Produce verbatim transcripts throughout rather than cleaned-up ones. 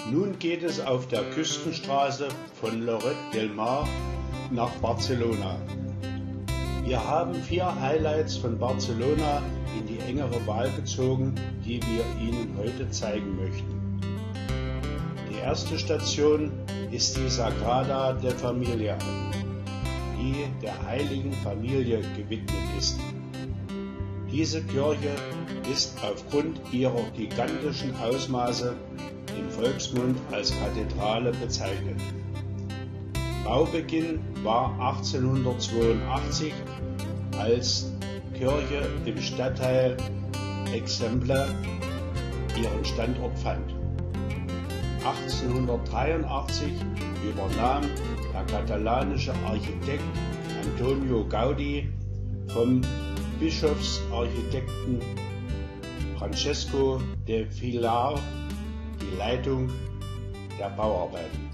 Nun geht es auf der Küstenstraße von Lloret del Mar nach Barcelona. Wir haben vier Highlights von Barcelona in die engere Wahl gezogen, die wir Ihnen heute zeigen möchten. Die erste Station ist die Sagrada de Familia, die der Heiligen Familie gewidmet ist. Diese Kirche ist aufgrund ihrer gigantischen Ausmaße im Volksmund als Kathedrale bezeichnet. Baubeginn war achtzehnhundertzweiundachtzig, als Kirche im Stadtteil Eixample ihren Standort fand. achtzehnhundertdreiundachtzig übernahm der katalanische Architekt Antonio Gaudí vom Bischofsarchitekten Francesco de Villar die Leitung der Bauarbeiten.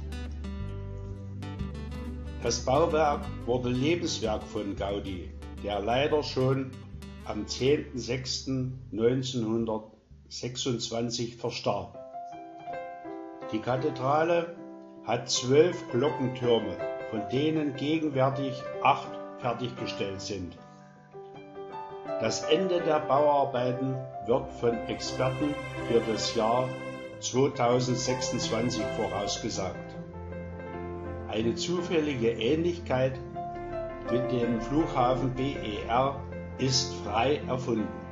Das Bauwerk wurde Lebenswerk von Gaudí, der leider schon am zehnten sechsten neunzehnhundertsechsundzwanzig verstarb. Die Kathedrale hat zwölf Glockentürme, von denen gegenwärtig acht fertiggestellt sind. Das Ende der Bauarbeiten wird von Experten für das Jahr zweitausendsechsundzwanzig vorausgesagt. Eine zufällige Ähnlichkeit mit dem Flughafen B E R ist frei erfunden.